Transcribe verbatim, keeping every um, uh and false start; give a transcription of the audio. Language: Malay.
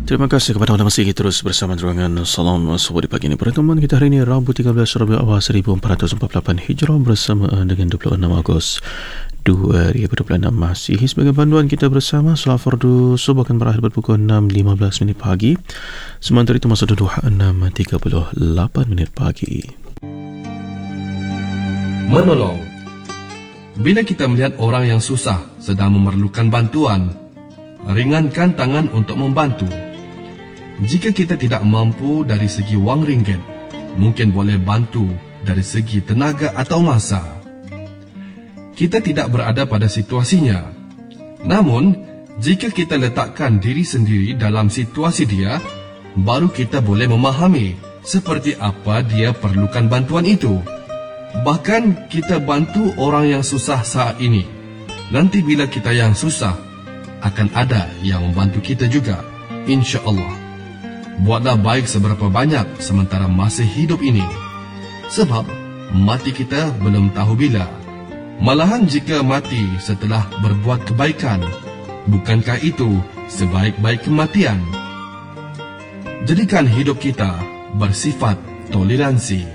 Terima kasih kepada anda masih terus bersama Terangan Salam Subuh di pagi ini. Pertemuan kita hari ini Rabu tiga belas Rabiul Awal seribu empat ratus empat puluh lapan Hijrah bersamaan dengan dua puluh enam Ogos dua ribu dua puluh enam Masihi. Sebagai panduan kita bersama, solat fardu subuh akan berakhir pada pukul enam lima belas minit pagi. Sementara itu masa duha enam tiga puluh lapan minit pagi. Menolong. Bila kita melihat orang yang susah sedang memerlukan bantuan, ringankan tangan untuk membantu. Jika kita tidak mampu dari segi wang ringgit, mungkin boleh bantu dari segi tenaga atau masa. Kita tidak berada pada situasinya. Namun, jika kita letakkan diri sendiri dalam situasi dia, baru kita boleh memahami seperti apa dia perlukan bantuan itu. Bahkan kita bantu orang yang susah saat ini. Nanti bila kita yang susah, akan ada yang membantu kita juga, insya-Allah. Buatlah baik seberapa banyak sementara masih hidup ini. Sebab mati kita belum tahu bila. Malahan jika mati setelah berbuat kebaikan, bukankah itu sebaik-baik kematian? Jadikan hidup kita bersifat toleransi.